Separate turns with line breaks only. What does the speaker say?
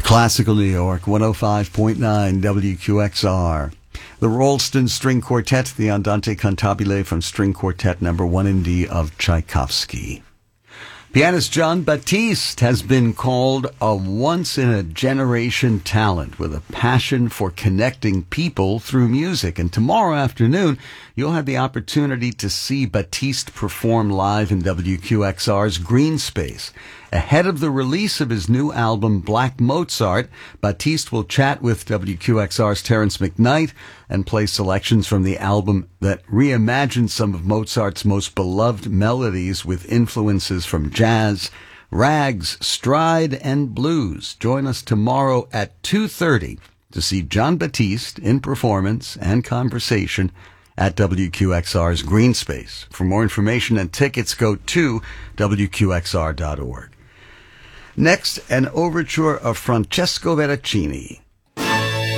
Classical New York, 105.9 WQXR. The Rolston String Quartet, the Andante Cantabile from String Quartet number 1 in D of Tchaikovsky. Pianist Jon Batiste has been called a once-in-a-generation talent with a passion for connecting people through music. And tomorrow afternoon, you'll have the opportunity to see Batiste perform live in WQXR's Green Space. Ahead of the release of his new album, Black Mozart, Batiste will chat with WQXR's Terrence McKnight and play selections from the album that reimagines some of Mozart's most beloved melodies with influences from jazz, rags, stride, and blues. Join us tomorrow at 2:30 to see Jon Batiste in performance and conversation at WQXR's Green Space. For more information and tickets, go to WQXR.org. Next, an overture of Francesco Veracini.